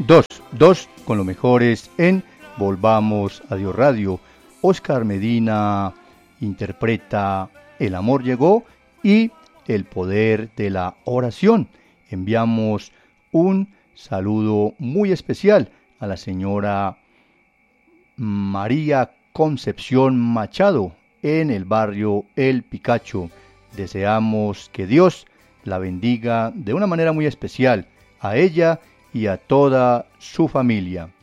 dos con los mejores en Volvamos a Dios Radio. Oscar Medina interpreta El amor llegó y El poder de la oración. Enviamos un saludo muy especial a la señora María Concepción Machado en el barrio El Picacho. Deseamos que Dios la bendiga de una manera muy especial a ella y a toda su familia.